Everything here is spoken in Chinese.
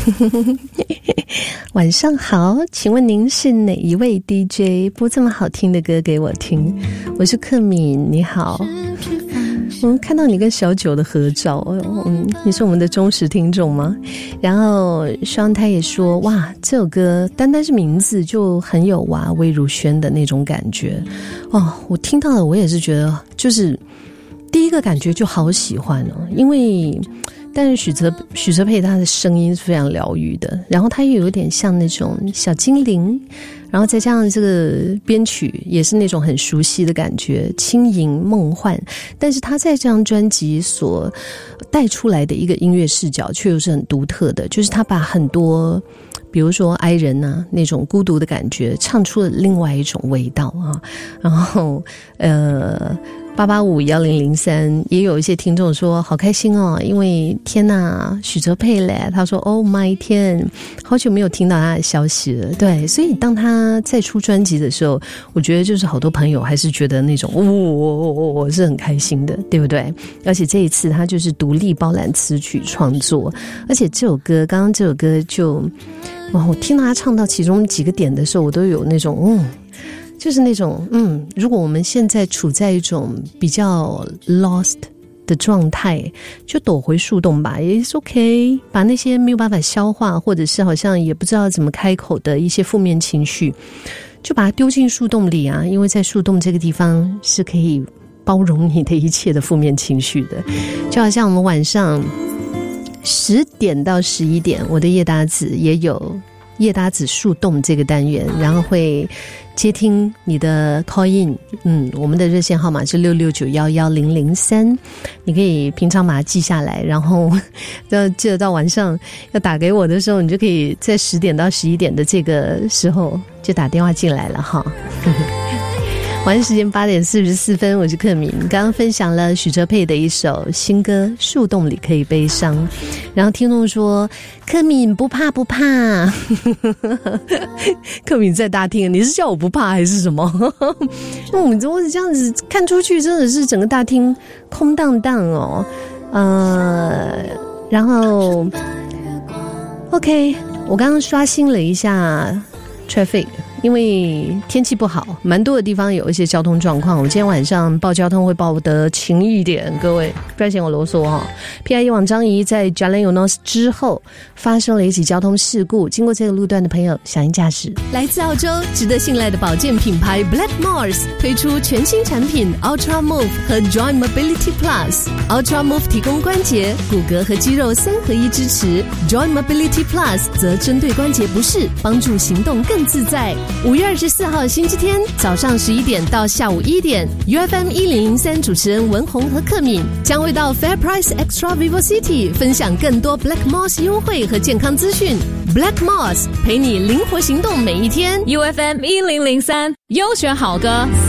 晚上好，请问您是哪一位 DJ 播这么好听的歌给我听？我是克敏，你好。我们看到你跟小九的合照，你是我们的忠实听众吗？然后双胎也说，哇，这首歌单单是名字就很有魏如萱的那种感觉哦。我听到了，我也是觉得，就是第一个感觉就好喜欢哦，因为但是许哲佩他的声音是非常疗愈的，然后他又有点像那种小精灵，然后再加上这个编曲也是那种很熟悉的感觉，轻盈梦幻，但是他在这张专辑所带出来的一个音乐视角却又是很独特的，就是他把很多比如说哀人啊那种孤独的感觉唱出了另外一种味道啊。然后8851003也有一些听众说好开心哦，因为天哪，许哲佩嘞，他说 Oh my 天，好久没有听到他的消息了。对，所以当他再出专辑的时候，我觉得就是好多朋友还是觉得那种我是很开心的，对不对？而且这一次他就是独立包揽词曲创作，而且这首歌刚刚这首歌就我听到他唱到其中几个点的时候，我都有那种就是那种如果我们现在处在一种比较 lost 的状态，就躲回树洞吧，也是 OK， 把那些没有办法消化或者是好像也不知道怎么开口的一些负面情绪，就把它丢进树洞里啊，因为在树洞这个地方是可以包容你的一切的负面情绪的。就好像我们晚上10点到11点，我的叶达子也有叶达子树洞这个单元，然后会接听你的 call in， 我们的热线号码是669111003，你可以平常把它记下来，然后记得到晚上要打给我的时候，你就可以在10点到11点的这个时候就打电话进来了哈。晚上时间8点44分，我是克敏。刚刚分享了许哲佩的一首新歌《树洞里可以悲伤》，然后听众说克敏不怕不怕克敏在大厅，你是叫我不怕还是什么？我这样子看出去真的是整个大厅空荡荡哦。然后 OK， 我刚刚刷新了一下 traffic，因为天气不好，蛮多的地方有一些交通状况。我今天晚上报交通会报得勤一点，各位不要嫌我啰嗦哈。PIE 往张仪在 Jalan Eunos 之后发生了一起交通事故，经过这个路段的朋友小心驾驶。来自澳洲值得信赖的保健品牌 Black Mars 推出全新产品 Ultra Move 和 Joint Mobility Plus。Ultra Move 提供关节、骨骼和肌肉3合1支持， Joint Mobility Plus 则针对关节不适，帮助行动更自在。5月24号星期天早上11点到下午1点 UFM 1003主持人文宏和克敏将会到 Fair Price Extra Vivo City 分享更多 Black Mars 优惠和健康资讯。 Black Mars 陪你灵活行动每一天。 UFM 1003优选好歌。